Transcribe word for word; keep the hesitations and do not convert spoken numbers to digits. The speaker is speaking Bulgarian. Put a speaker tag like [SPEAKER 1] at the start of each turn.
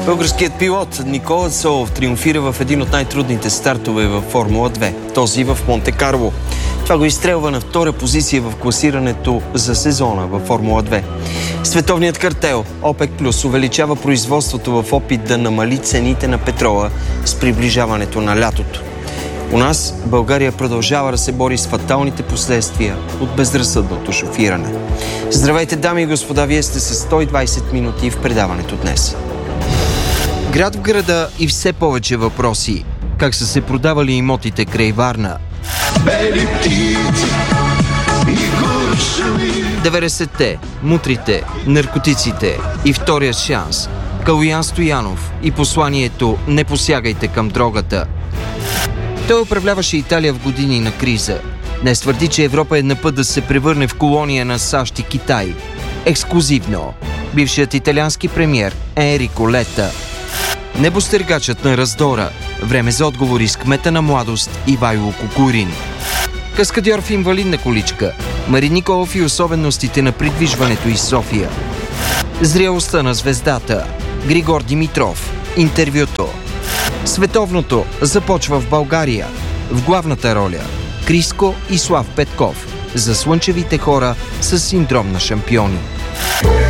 [SPEAKER 1] Българският пилот Никола Солов триумфира в един от най-трудните стартове във Формула две, този в Монте-Карло. Това го изстрелва на втора позиция в класирането за сезона във Формула две. Световният картел ОПЕК Плюс увеличава производството в опит да намали цените на петрола с приближаването на лятото. У нас България продължава да се бори с фаталните последствия от безразсъдното шофиране. Здравейте, дами и господа, вие сте с сто и двайсет минути в предаването днес. Град в града и все повече въпроси. Как са се продавали имотите край Варна? деветдесетте, мутрите, наркотиците и вторият шанс. Калоян Стоянов и посланието "Не посягайте към дрогата". Той управляваше Италия в години на криза. Днес твърди, че Европа е на път да се превърне в колония на САЩ и Китай. Ексклузивно. Бившият италиански премиер Енрико Лета. Небостъргачът на раздора. Време за отговори с кмета на Младост Ивайло Кукурин. Каскадьор в инвалидна количка. Мари Николов и особеностите на придвижването из София. Зрелостта на звездата. Григор Димитров. Интервюто. Световното започва в България. В главната роля Криско и Слав Петков. За слънчевите хора с синдром на шампиони.